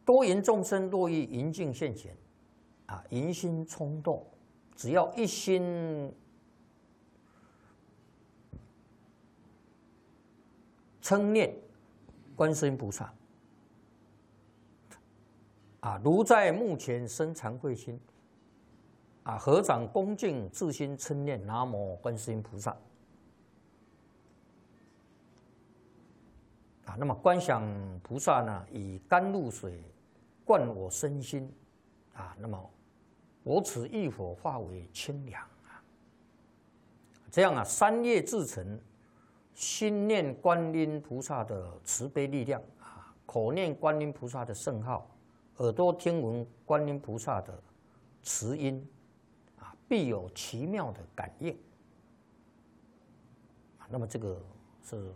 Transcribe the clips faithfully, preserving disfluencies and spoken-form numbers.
多淫众生若欲淫境现前，啊，淫心冲动，只要一心称念观世音菩萨，啊，如在目前生惭愧心，啊，合掌恭敬自心称念南无观世音菩萨，啊，那么观想菩萨呢，以甘露水灌我身心，啊，那么我此浴火化为清凉啊，这样啊，三业自成。心念观音菩萨的慈悲力量啊，口念观音菩萨的圣号，耳朵听闻观音菩萨的慈音，啊，必有奇妙的感应。啊，那么这个是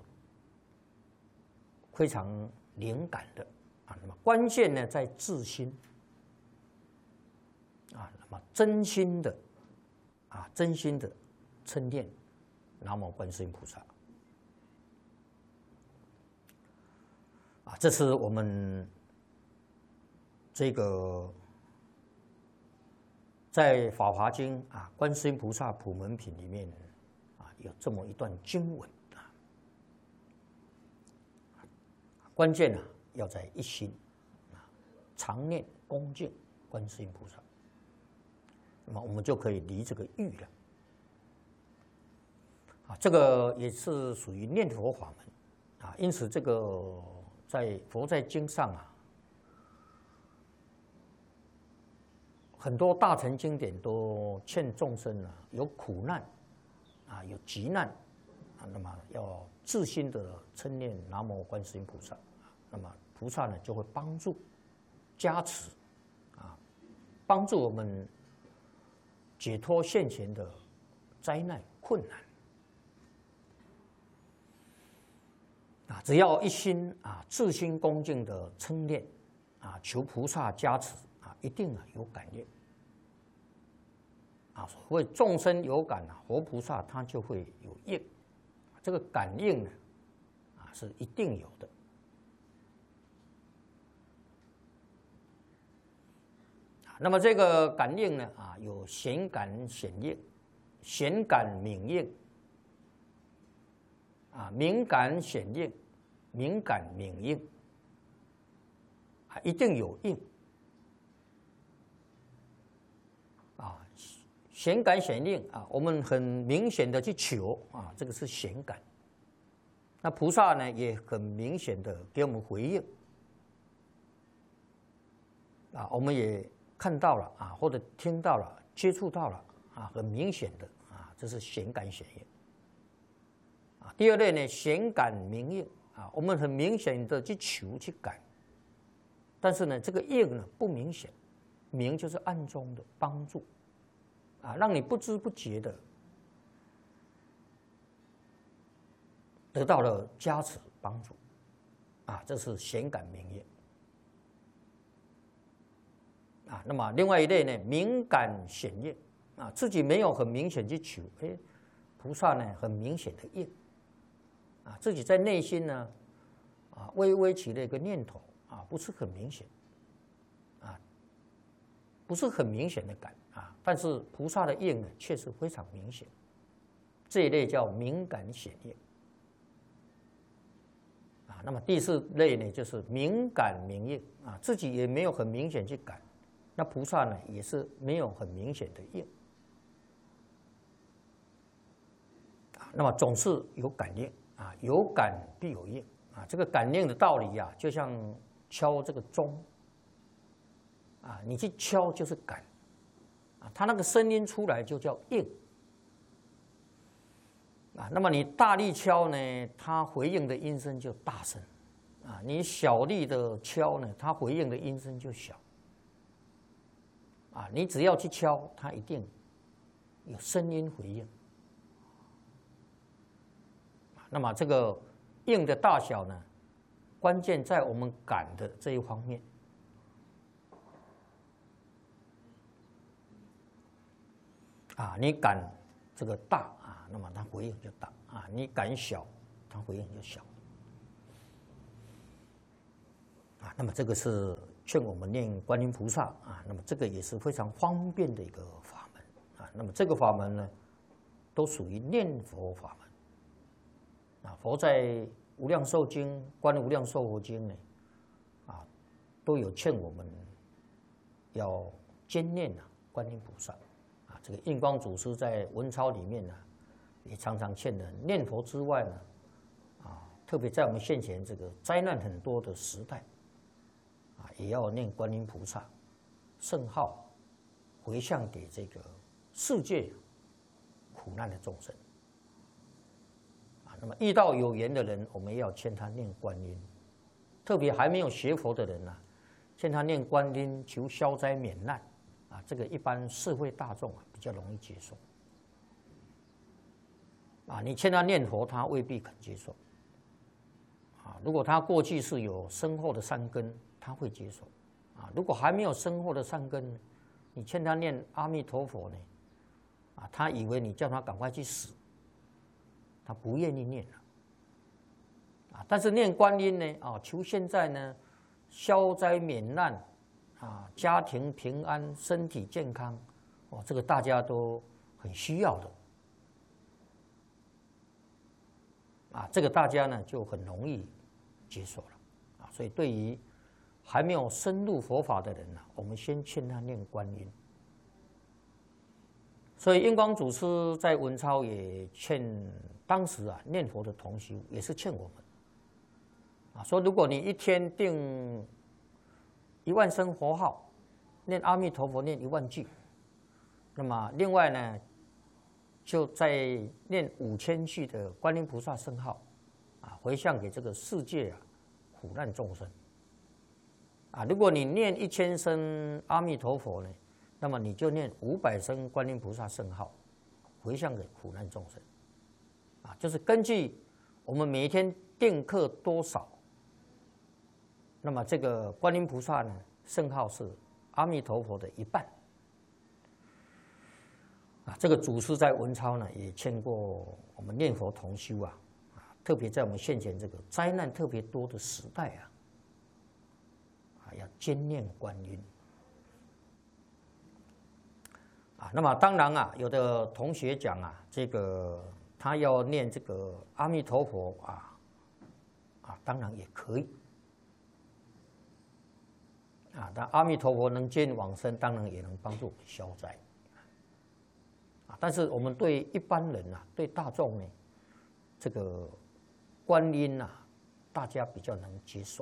非常灵感的啊。那么关键呢在自心啊，那么真心的啊，真心的称念南无观世音菩萨。啊，这是我们这个在《法华经》啊，《观世音菩萨普门品》里面啊，有这么一段经文啊。关键啊，要在一心啊，常念恭敬观世音菩萨，那么我们就可以离这个欲了。啊，这个也是属于念佛法门啊，因此这个。在佛在经上啊，很多大乘经典都劝众生啊，有苦难啊，有急难啊，那么要自心的称念南无观世音菩萨，那么菩萨呢就会帮助、加持啊，帮助我们解脱现前的灾难困难。啊，只要一心啊，自心恭敬的称念啊，求菩萨加持啊，一定啊有感应啊。所谓众生有感啊，活菩萨他就会有应，这个感应呢啊是一定有的啊。那么这个感应呢啊，有显感显应，显感敏应。啊，敏感显应，敏感敏应，啊，一定有应。啊，显感显应啊，我们很明显的去求啊，这个是显感。那菩萨呢，也很明显的给我们回应。啊，我们也看到了啊，或者听到了、接触到了啊，很明显的啊，这是显感显应。第二类呢，显感明应啊，我们很明显的去求去感，但是呢，这个应呢不明显，明就是暗中的帮助啊，让你不知不觉的得到了加持帮助啊，这是显感明应啊。那么另外一类呢，敏感显应啊，自己没有很明显去求，哎，菩萨呢很明显的应。啊，自己在内心呢，啊，微微起了一个念头啊，不是很明显，啊，不是很明显的感啊，但是菩萨的应呢，确实非常明显。这一类叫敏感显应。啊，那么第四类呢，就是敏感明应啊，自己也没有很明显去感，那菩萨呢也是没有很明显的应。啊，那么总是有感应。啊，有感必有应啊！这个感应的道理呀、啊，就像敲这个钟啊，你去敲就是感啊，它那个声音出来就叫应啊。那么你大力敲呢，它回应的音声就大声啊；你小力的敲呢，它回应的音声就小啊。你只要去敲，它一定有声音回应。那么这个应的大小呢，关键在我们感的这一方面。啊，你感这个大啊，那么它回应就大啊；你感小，它回应就小。 啊，那么这个是劝我们念观音菩萨啊，那么这个也是非常方便的一个法门啊。那么这个法门呢，都属于念佛法门啊。佛在《无量寿经》《观无量寿佛经》呢，啊，都有劝我们要兼念啊观音菩萨啊。这个印光祖师在文钞里面呢，也常常劝人念佛之外呢，啊，特别在我们现前这个灾难很多的时代。啊，也要念观音菩萨圣号，回向给这个世界苦难的众生。啊，那么遇到有缘的人，我们也要劝他念观音。特别还没有学佛的人呢、啊，劝他念观音，求消灾免难。啊，这个一般社会大众啊比较容易接受。啊，你劝他念佛，他未必肯接受。啊，如果他过去是有深厚的善根，他会接受，啊，如果还没有深厚的善根，你劝他念阿弥陀佛呢，啊，他以为你叫他赶快去死，他不愿意念了，啊，但是念观音呢，啊，求现在呢消灾免难，啊，家庭平安，身体健康，哦，这个大家都很需要的，啊，这个大家呢就很容易接受了，啊，所以对于还没有深入佛法的人呢、啊，我们先劝他念观音。所以印光祖师在文钞也劝当时啊念佛的同修，也是劝我们啊说，如果你一天定一万声佛号，念阿弥陀佛念一万句，那么另外呢，就在念五千句的观音菩萨圣号啊，回向给这个世界啊苦难众生。啊，如果你念一千声阿弥陀佛呢，那么你就念五百声观音菩萨圣号，回向给苦难众生。啊，就是根据我们每一天定课多少，那么这个观音菩萨呢圣号是阿弥陀佛的一半。啊，这个祖师在文钞呢也劝过我们念佛同修啊，啊，特别在我们现前这个灾难特别多的时代啊。要兼念观音啊，那么当然啊，有的同学讲啊，这个他要念这个阿弥陀佛啊，啊，当然也可以啊，但阿弥陀佛能接引往生，当然也能帮助我们消灾啊。但是我们对一般人啊，对大众呢，这个观音啊，大家比较能接受。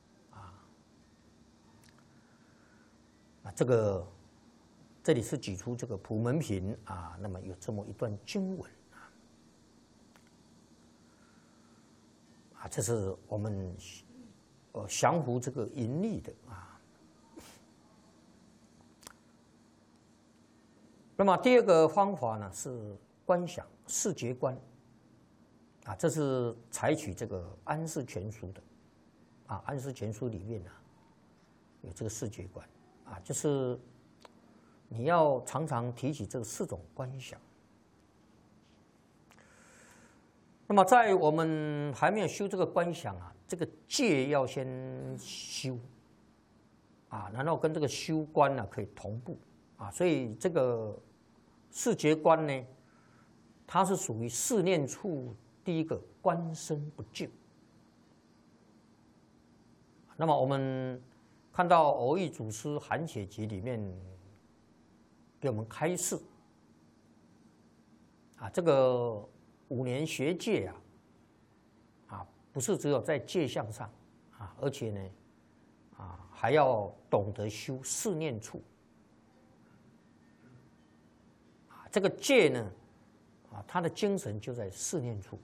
啊，这个这里是举出这个普门品啊，那么有这么一段经文啊，啊，这是我们呃降服这个淫力的啊。那么第二个方法呢是观想视觉观啊，这是采取这个安世全书的啊，安世全书里面呢、啊、有这个视觉观。啊，就是你要常常提起这四种观想。那么在我们还没有修这个观想啊，这个戒要先修啊，然后跟这个修观呢、啊、可以同步啊，所以这个视觉观呢，它是属于四念处第一个观身不净。那么我们看到偶益祖师《含血集》里面给我们开示啊，这个五年学戒啊，啊，不是只有在戒相上啊，而且呢，啊，还要懂得修四念处啊，这个戒呢，啊，它的精神就在四念处。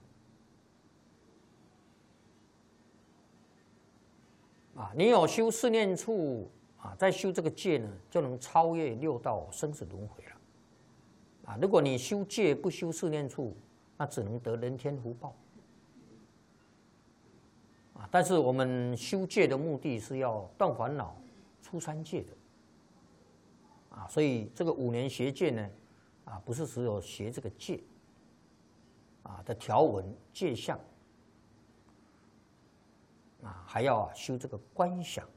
啊，你有修四念处啊，再修这个戒呢，就能超越六道生死轮回了。啊，如果你修戒不修四念处，那只能得人天福报。啊，但是我们修戒的目的是要断烦恼、出三界的。啊，所以这个五年学戒呢，啊，不是只有学这个戒，啊的条文戒相。 啊，还要啊修这个观想。